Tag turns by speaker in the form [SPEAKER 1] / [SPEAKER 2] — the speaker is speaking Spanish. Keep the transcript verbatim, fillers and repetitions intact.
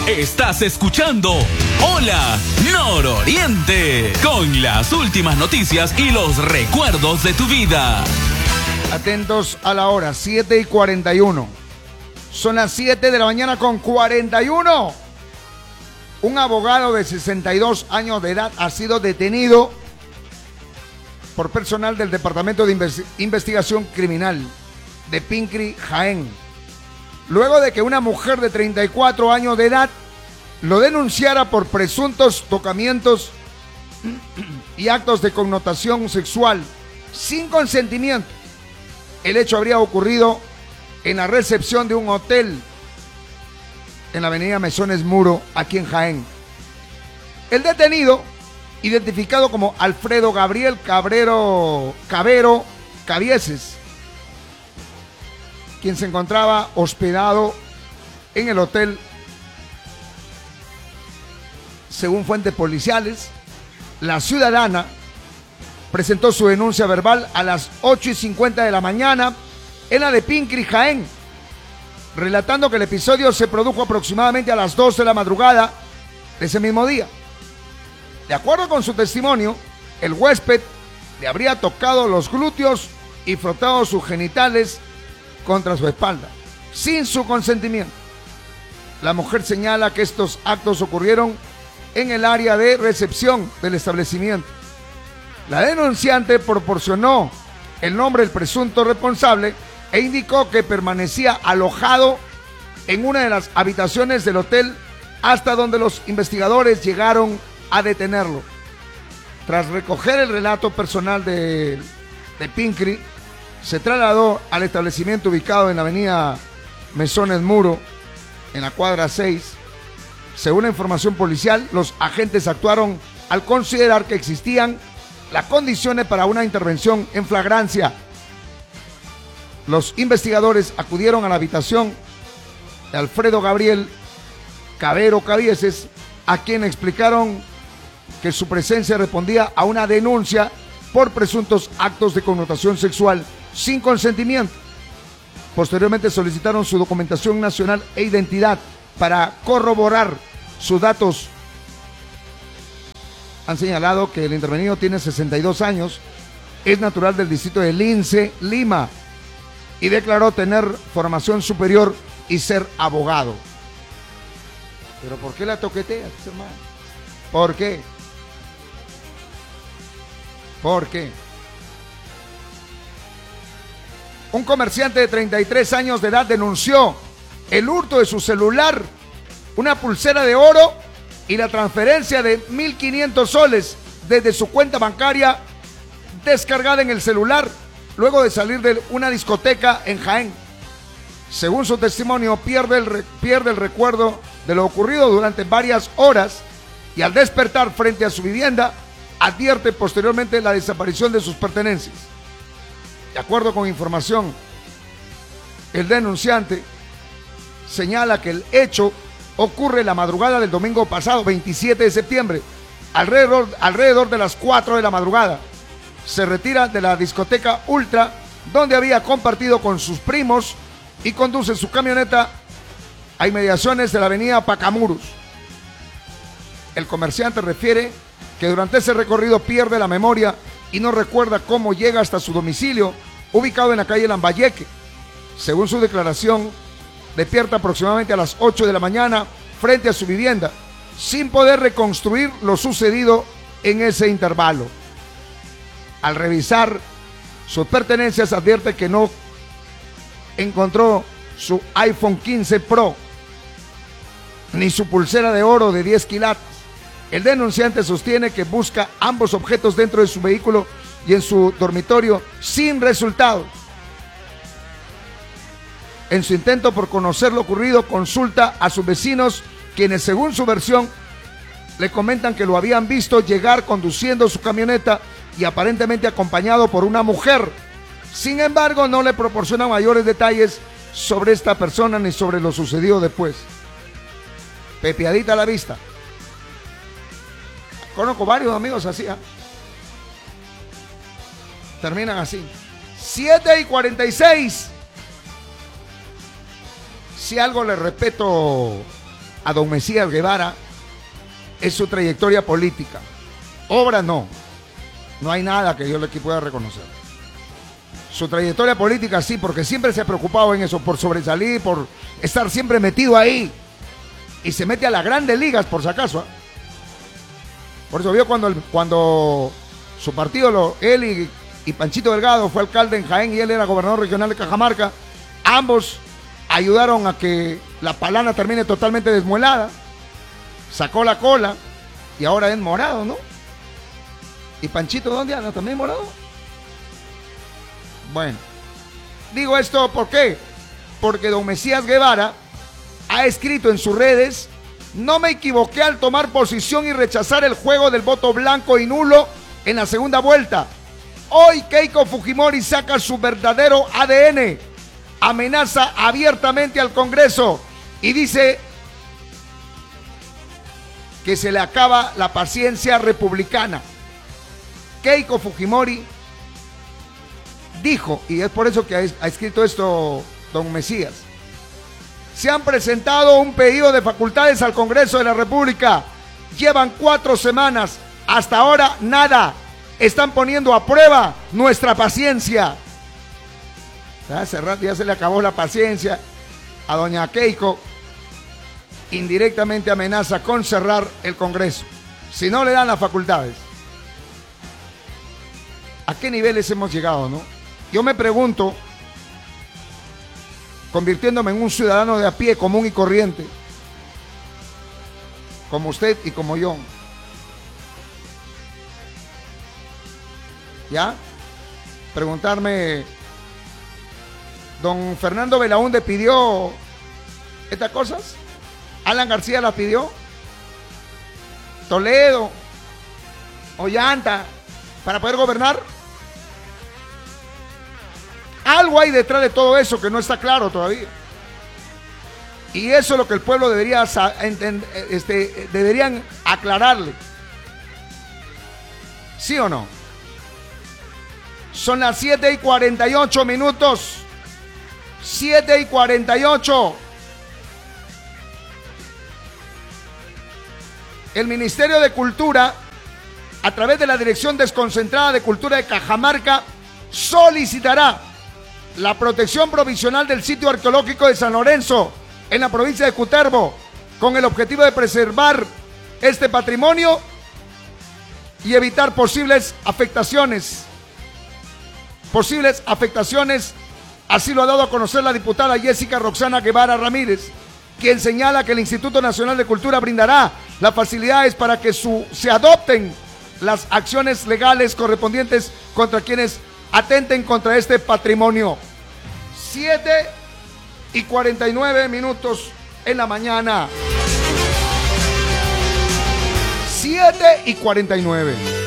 [SPEAKER 1] Estás escuchando Hola Nororiente, con las últimas noticias y los recuerdos de tu vida.
[SPEAKER 2] Atentos a la hora, siete y cuarenta y uno. Son las siete de la mañana con cuarenta y uno. Un abogado de sesenta y dos años de edad ha sido detenido por personal del Departamento de Inves- Investigación Criminal de Pincri, Jaén, luego de que una mujer de treinta y cuatro años de edad lo denunciara por presuntos tocamientos y actos de connotación sexual sin consentimiento. El hecho habría ocurrido en la recepción de un hotel en la avenida Mesones Muro, aquí en Jaén. El detenido, identificado como Alfredo Gabriel Cabrero Cabero Cabieses, quien se encontraba hospedado en el hotel. Según fuentes policiales, la ciudadana presentó su denuncia verbal a las ocho y cincuenta de la mañana en la de Pincri, Jaén, relatando que el episodio se produjo aproximadamente a las doce de la madrugada de ese mismo día. De acuerdo con su testimonio, el huésped le habría tocado los glúteos y frotado sus genitales contra su espalda, sin su consentimiento. La mujer señala que estos actos ocurrieron en el área de recepción del establecimiento. La denunciante proporcionó el nombre del presunto responsable e indicó que permanecía alojado en una de las habitaciones del hotel hasta donde los investigadores llegaron a detenerlo. Tras recoger el relato personal de, de Pincri, se trasladó al establecimiento ubicado en la avenida Mesones Muro, en la cuadra seis. Según la información policial, los agentes actuaron al considerar que existían las condiciones para una intervención en flagrancia. Los investigadores acudieron a la habitación de Alfredo Gabriel Cabero Cabieses, a quien explicaron que su presencia respondía a una denuncia por presuntos actos de connotación sexual sin consentimiento. Posteriormente solicitaron su documentación nacional e identidad para corroborar sus datos. Han señalado que el intervenido tiene sesenta y dos años, es natural del distrito de Lince, Lima, y declaró tener formación superior y ser abogado. ¿Pero por qué la toqueteas, hermano? ¿Por qué? ¿Por qué? Un comerciante de treinta y tres años de edad denunció el hurto de su celular, una pulsera de oro y la transferencia de mil quinientos soles desde su cuenta bancaria descargada en el celular luego de salir de una discoteca en Jaén. Según su testimonio, pierde el, re- pierde el recuerdo de lo ocurrido durante varias horas y al despertar frente a su vivienda advierte posteriormente la desaparición de sus pertenencias. De acuerdo con información, el denunciante señala que el hecho ocurre la madrugada del domingo pasado, veintisiete de septiembre, alrededor, alrededor de las cuatro de la madrugada. Se retira de la discoteca Ultra, donde había compartido con sus primos, y conduce su camioneta a inmediaciones de la avenida Pacamurus. El comerciante refiere que durante ese recorrido pierde la memoria y no recuerda cómo llega hasta su domicilio, ubicado en la calle Lambayeque. Según su declaración, despierta aproximadamente a las ocho de la mañana frente a su vivienda, sin poder reconstruir lo sucedido en ese intervalo. Al revisar sus pertenencias, advierte que no encontró su iPhone quince Pro, ni su pulsera de oro de diez quilates. El denunciante sostiene que busca ambos objetos dentro de su vehículo y en su dormitorio sin resultado. En su intento por conocer lo ocurrido, consulta a sus vecinos, quienes según su versión le comentan que lo habían visto llegar conduciendo su camioneta y aparentemente acompañado por una mujer. Sin embargo, no le proporcionan mayores detalles sobre esta persona ni sobre lo sucedido después. Pepeadita a la vista. Conozco varios amigos así, ¿eh? Terminan así. siete y cuarenta y seis. Si algo le respeto a don Mesías Guevara es su trayectoria política. Obra no. No hay nada que yo le pueda reconocer. Su trayectoria política sí, porque siempre se ha preocupado en eso, por sobresalir, por estar siempre metido ahí. Y se mete a las grandes ligas, por si acaso. ¿eh? Por eso vio cuando, el, cuando su partido, lo, él y, y Panchito Delgado fue alcalde en Jaén y él era gobernador regional de Cajamarca, ambos ayudaron a que la palana termine totalmente desmuelada. Sacó la cola y ahora es morado, ¿no? ¿Y Panchito dónde anda? ¿También morado? Bueno, digo esto ¿por qué? Porque don Mesías Guevara ha escrito en sus redes: no me equivoqué al tomar posición y rechazar el juego del voto blanco y nulo en la segunda vuelta. Hoy Keiko Fujimori saca su verdadero A D N, amenaza abiertamente al Congreso y dice que se le acaba la paciencia republicana. Keiko Fujimori dijo, y es por eso que ha escrito esto don Mesías: se han presentado un pedido de facultades al Congreso de la República, llevan cuatro semanas, hasta ahora nada, están poniendo a prueba nuestra paciencia. Hace rato ya se le acabó la paciencia a doña Keiko. Indirectamente amenaza con cerrar el Congreso si no le dan las facultades. ¿A qué niveles hemos llegado, no? Yo me pregunto, convirtiéndome en un ciudadano de a pie común y corriente, como usted y como yo, ¿ya? Preguntarme, don Fernando Belaúnde pidió estas cosas, Alan García las pidió, Toledo, Ollanta, para poder gobernar. Algo hay detrás de todo eso que no está claro todavía. Y eso es lo que el pueblo debería entender, este, deberían aclararle. ¿Sí o no? Son las siete y cuarenta y ocho minutos. siete y cuarenta y ocho. El Ministerio de Cultura, a través de la Dirección Desconcentrada de Cultura de Cajamarca, solicitará la protección provisional del sitio arqueológico de San Lorenzo en la provincia de Cutervo, con el objetivo de preservar este patrimonio y evitar posibles afectaciones. Posibles afectaciones, así lo ha dado a conocer la diputada Jessica Roxana Guevara Ramírez, quien señala que el Instituto Nacional de Cultura brindará las facilidades para que su, se adopten las acciones legales correspondientes contra quienes atenten contra este patrimonio. siete y cuarenta y nueve minutos en la mañana. siete y cuarenta y nueve.